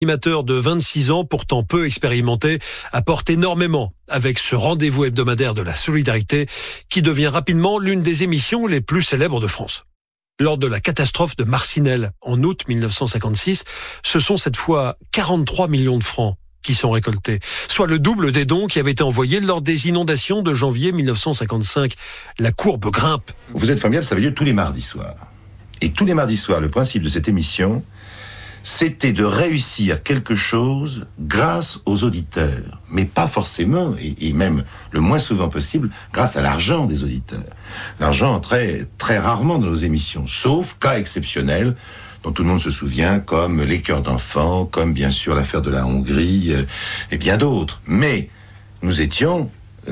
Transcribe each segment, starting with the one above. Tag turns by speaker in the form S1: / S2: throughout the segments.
S1: L'animateur de 26 ans, pourtant peu expérimenté, apporte énormément avec ce rendez-vous hebdomadaire de la solidarité qui devient rapidement l'une des émissions les plus célèbres de France. Lors de la catastrophe de Marcinelle en août 1956, ce sont cette fois 43 millions de francs qui sont récoltés, soit le double des dons qui avaient été envoyés lors des inondations de janvier 1955. La courbe grimpe.
S2: Vous êtes familial, ça veut dire tous les mardis soirs. Et tous les mardis soirs, le principe de cette émission, c'était de réussir quelque chose grâce aux auditeurs, mais pas forcément, et même le moins souvent possible, grâce à l'argent des auditeurs. L'argent entrait très rarement dans nos émissions, sauf cas exceptionnels dont tout le monde se souvient, comme les chœurs d'enfants, comme bien sûr l'affaire de la Hongrie, et bien d'autres. Mais nous étions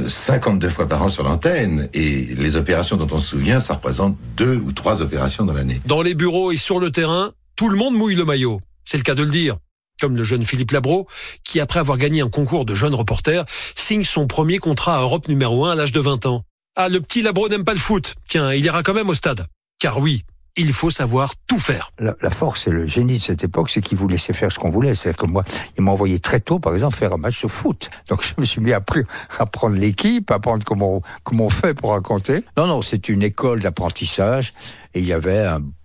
S2: 52 fois par an sur l'antenne, et les opérations dont on se souvient, ça représente 2 ou 3 opérations dans l'année.
S1: Dans les bureaux et sur le terrain, tout le monde mouille le maillot. C'est le cas de le dire. Comme le jeune Philippe Labro, qui après avoir gagné un concours de jeune reporter, signe son premier contrat à Europe numéro 1 à l'âge de 20 ans. Ah, le petit Labro n'aime pas le foot. Tiens, il ira quand même au stade. Car oui, il faut savoir tout faire.
S3: La force et le génie de cette époque, c'est qu'ils vous laissaient faire ce qu'on voulait. C'est-à-dire que moi, ils m'ont envoyé très tôt, par exemple, faire un match de foot. Donc je me suis mis à prendre l'équipe, à apprendre comment on fait pour raconter. Non, c'est une école d'apprentissage. Et il y avait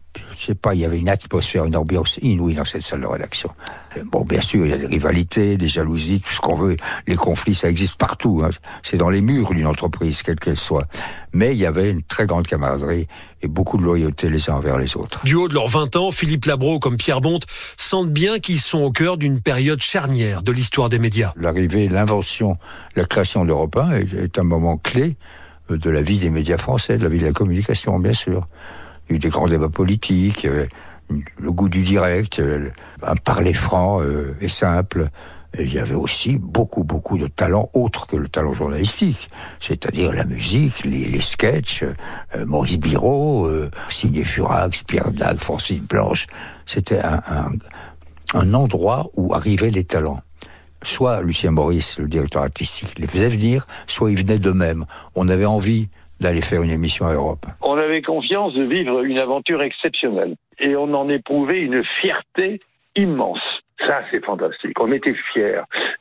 S3: il y avait une atmosphère, une ambiance inouïe dans cette salle de rédaction. Bon, bien sûr, il y a des rivalités, des jalousies, tout ce qu'on veut. Les conflits, ça existe partout. Hein. C'est dans les murs d'une entreprise, quelle qu'elle soit. Mais il y avait une très grande camaraderie et beaucoup de loyauté les uns envers les autres.
S1: Du haut de leurs 20 ans, Philippe Labro comme Pierre Bonte sentent bien qu'ils sont au cœur d'une période charnière de l'histoire des médias.
S3: L'arrivée, l'invention, la création d'Europe 1 est un moment clé de la vie des médias français, de la vie de la communication, bien sûr. Il y a eu des grands débats politiques, le goût du direct, un parler franc et simple. Et il y avait aussi beaucoup de talents autres que le talent journalistique, c'est-à-dire la musique, les sketchs, Maurice Biraud, Signé Furax, Pierre Dac, Francis Blanche. C'était un endroit où arrivaient les talents. Soit Lucien Maurice, le directeur artistique, les faisait venir, soit ils venaient d'eux-mêmes. On avait envie d'aller faire une émission à Europe.
S4: On avait confiance de vivre une aventure exceptionnelle. Et on en éprouvait une fierté immense. Ça, c'est fantastique. On était fiers.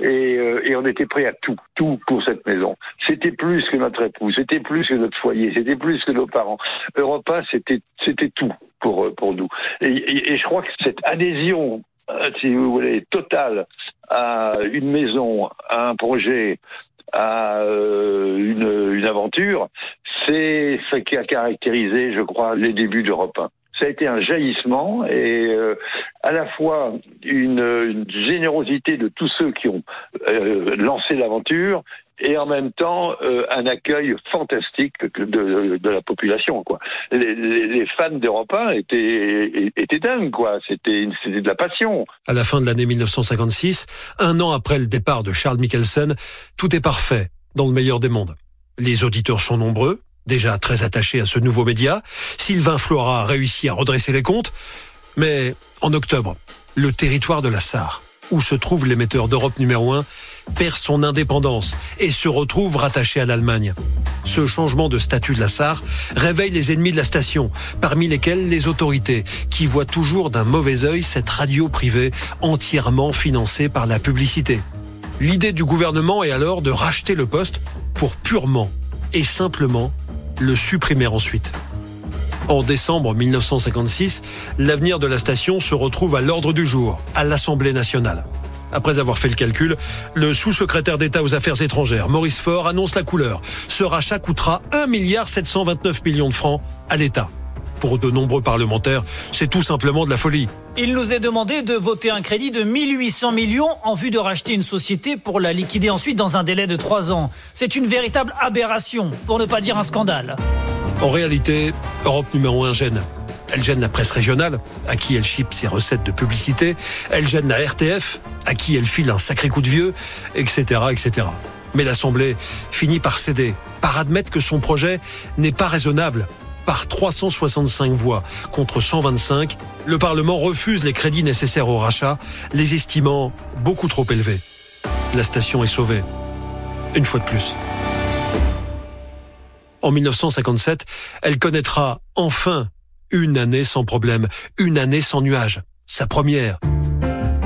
S4: Et on était prêts à tout pour cette maison. C'était plus que notre épouse, c'était plus que notre foyer, c'était plus que nos parents. Europe 1, c'était tout pour nous. Et je crois que cette adhésion, si vous voulez, totale à une maison, à un projet, à une aventure, c'est ce qui a caractérisé, je crois, les débuts d'Europe 1. Ça a été un jaillissement et à la fois une générosité de tous ceux qui ont lancé l'aventure et en même temps un accueil fantastique de la population, quoi. Les fans d'Europe 1 étaient dingues, quoi. C'était de la passion.
S1: À la fin de l'année 1956, un an après le départ de Charles Michelsen, tout est parfait dans le meilleur des mondes. Les auditeurs sont nombreux, déjà très attachés à ce nouveau média. Sylvain Floirat a réussi à redresser les comptes. Mais en octobre, le territoire de la Sarre, où se trouve l'émetteur d'Europe numéro 1, perd son indépendance et se retrouve rattaché à l'Allemagne. Ce changement de statut de la Sarre réveille les ennemis de la station, parmi lesquels les autorités, qui voient toujours d'un mauvais œil cette radio privée entièrement financée par la publicité. L'idée du gouvernement est alors de racheter le poste pour purement et simplement le supprimer ensuite. En décembre 1956, l'avenir de la station se retrouve à l'ordre du jour, à l'Assemblée nationale. Après avoir fait le calcul, le sous-secrétaire d'État aux Affaires étrangères, Maurice Faure, annonce la couleur. Ce rachat coûtera 1,729 milliard de francs à l'État. Pour de nombreux parlementaires, c'est tout simplement de la folie.
S5: Il nous est demandé de voter un crédit de 1800 millions en vue de racheter une société pour la liquider ensuite dans un délai de 3 ans. C'est une véritable aberration, pour ne pas dire un scandale.
S1: En réalité, Europe numéro 1 gêne. Elle gêne la presse régionale, à qui elle chipe ses recettes de publicité. Elle gêne la RTF, à qui elle file un sacré coup de vieux, etc., etc. Mais l'Assemblée finit par céder, par admettre que son projet n'est pas raisonnable. Par 365 voix contre 125, le Parlement refuse les crédits nécessaires au rachat, les estimant beaucoup trop élevés. La station est sauvée, une fois de plus. En 1957, elle connaîtra enfin une année sans problème, une année sans nuages, sa première.